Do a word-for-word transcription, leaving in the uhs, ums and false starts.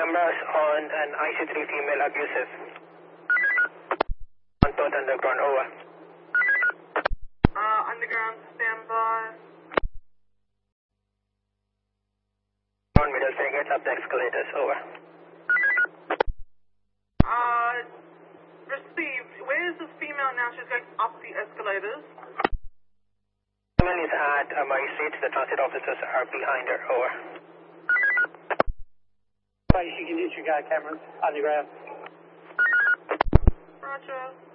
cameras on an I C three female abusive. On third underground, over. Uh, underground, standby. On middle figures up the escalators, over. Uh, received. Where is this female now? She's going up the escalators. Female is at uh, Murray Street. The transit officers are behind her, over. You can disregard cameras, underground. Roger.